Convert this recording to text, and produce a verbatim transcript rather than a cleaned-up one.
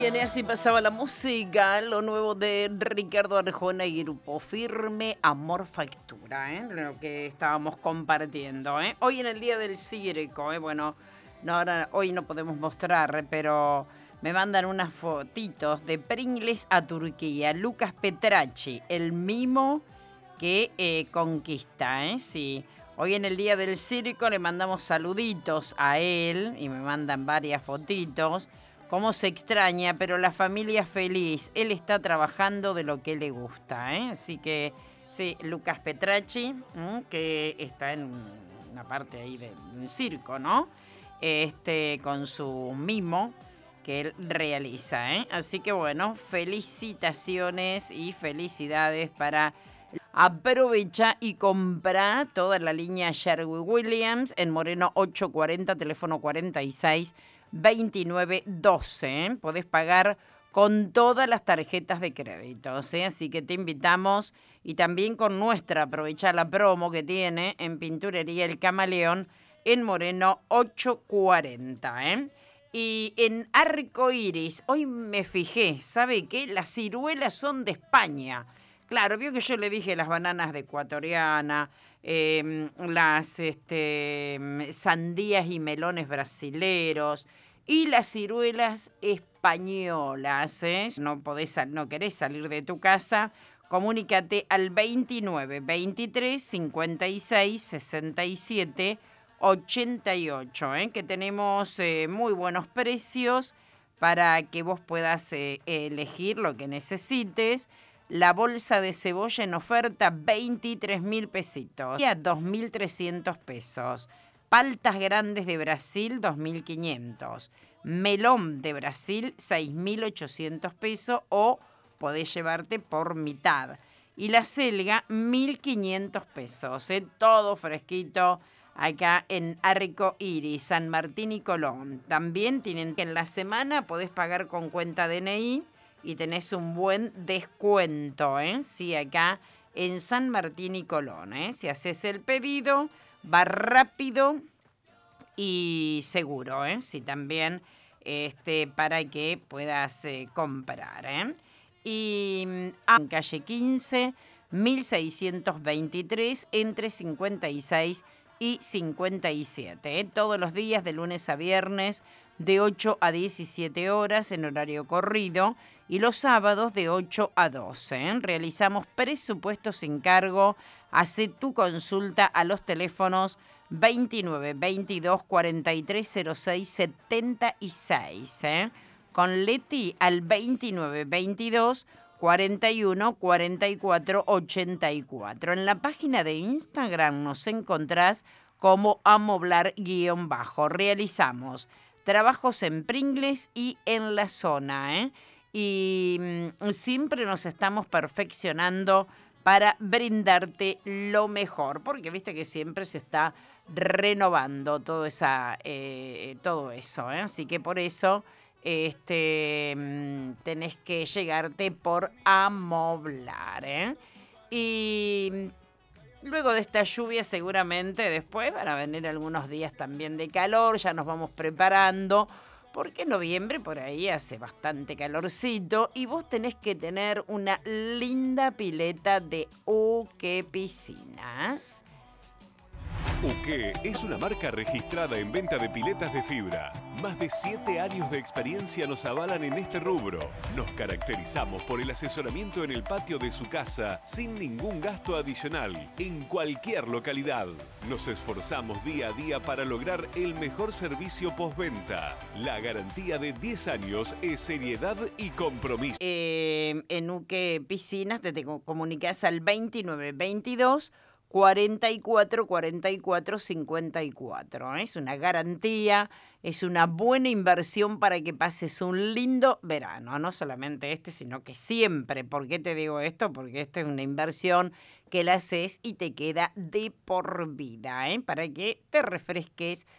Bien, y así pasaba la música, lo nuevo de Ricardo Arjona y Grupo Firme, Amor Factura, ¿eh? Lo que estábamos compartiendo, ¿eh? Hoy en el Día del Circo, ¿eh? Bueno, no, ahora, hoy no podemos mostrar, pero me mandan unas fotitos de Pringles a Turquía, Lucas Petracci, el mimo que eh, conquista, ¿eh? Sí. Hoy en el Día del Circo le mandamos saluditos a él y me mandan varias fotitos. Cómo se extraña, pero la familia feliz. Él está trabajando de lo que le gusta, ¿eh? Así que, sí, Lucas Petracci, ¿m? Que está en una parte ahí de un circo, ¿no? Este, con su mimo que él realiza, ¿eh? Así que, bueno, felicitaciones y felicidades para... Aprovecha y compra toda la línea Sherwin Williams en Moreno ochocientos cuarenta, teléfono cuarenta y seis veintinueve doce. ¿eh? Podés pagar con todas las tarjetas de crédito, ¿eh? Así que te invitamos y también con nuestra, aprovecha la promo que tiene en Pinturería El Camaleón en Moreno ochocientos cuarenta. ¿eh? Y en Arco Iris, hoy me fijé, ¿sabe qué? Las ciruelas son de España. Claro, vio que yo le dije las bananas de ecuatoriana, eh, las este, sandías y melones brasileros y las ciruelas españolas. ¿eh? No podés, no querés salir de tu casa, comunícate al veintinueve veintitrés cincuenta y seis sesenta y siete ochenta y ocho, ¿eh? Que tenemos eh, muy buenos precios para que vos puedas eh, elegir lo que necesites. La bolsa de cebolla en oferta, veintitrés mil pesitos. Y a dos mil trescientos pesos. Paltas grandes de Brasil, dos mil quinientos. Melón de Brasil, seis mil ochocientos pesos o podés llevarte por mitad. Y la selga, mil quinientos pesos. ¿eh? Todo fresquito acá en Arco Iris, San Martín y Colón. También tienen que en la semana podés pagar con cuenta D N I y tenés un buen descuento, ¿eh? Sí, acá en San Martín y Colón, ¿eh? Si haces el pedido, va rápido y seguro, ¿eh? Sí, también este, para que puedas eh, comprar, ¿eh? Y ah, en calle quince, mil seiscientos veintitrés, entre cincuenta y seis y cincuenta y siete, ¿eh? Todos los días de lunes a viernes de ocho a diecisiete horas en horario corrido y los sábados de ocho a doce. ¿eh? Realizamos presupuestos sin cargo. Hacé tu consulta a los teléfonos veintinueve veintidós cuarenta y tres cero seis setenta y seis. ¿eh? Con Leti al veintinueve veintidós cuarenta y uno cuarenta y cuatro ochenta y cuatro. En la página de Instagram nos encontrás como amoblar-bajo. Realizamos trabajos en Pringles y en la zona, ¿eh? Y mmm, siempre nos estamos perfeccionando para brindarte lo mejor, porque viste que siempre se está renovando todo, esa, eh, todo eso, ¿eh? Así que por eso este, mmm, tenés que llegarte por Amoblar, ¿eh? Y luego de esta lluvia seguramente después van a venir algunos días también de calor, ya nos vamos preparando, porque en noviembre por ahí hace bastante calorcito y vos tenés que tener una linda pileta de Uke Piscinas. Uke es una marca registrada en venta de piletas de fibra. Más de siete años de experiencia nos avalan en este rubro. Nos caracterizamos por el asesoramiento en el patio de su casa sin ningún gasto adicional, en cualquier localidad. Nos esforzamos día a día para lograr el mejor servicio postventa. La garantía de diez años es seriedad y compromiso. Eh, en Uke Piscinas te, te comunicas al veintinueve veintidós cuarenta y cuatro cuarenta y cuatro cincuenta y cuatro. ¿eh? Es una garantía, es una buena inversión para que pases un lindo verano. No solamente este, sino que siempre. ¿Por qué te digo esto? Porque esta es una inversión que la haces y te queda de por vida, ¿eh? Para que te refresques